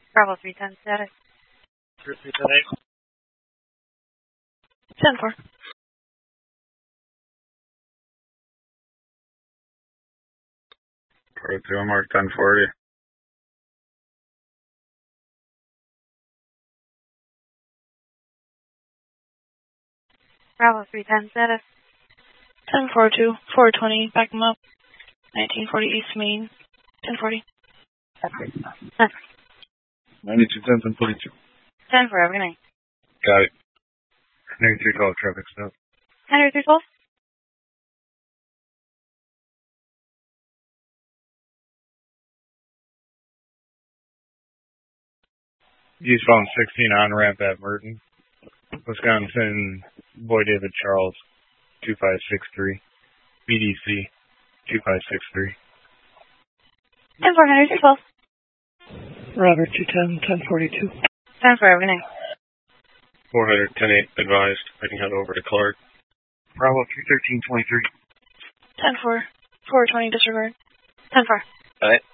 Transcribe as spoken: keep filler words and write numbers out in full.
Bravo three ten status. three ten eight. ten four. Pro two, mark ten forty. Bravo three ten status. ten four two, four twenty, back them up. nineteen forty East Main, ten forty. ninety-two ten, ten forty-two. ten four, have a good night. Got it. ninety-three twelve, traffic stop. ninety-three twelve. Eastbound sixteen on ramp at Merton, Wisconsin, Boy David Charles, two five six three, B D C, two five six three. ten four, ninety-three twelve. Robert two ten, ten forty-two. ten four, have a good night. four hundred, ten eight, advised. I can head over to Clark. Bravo three thirteen, twenty-three. ten four, four twenty, disregard. ten four. All right.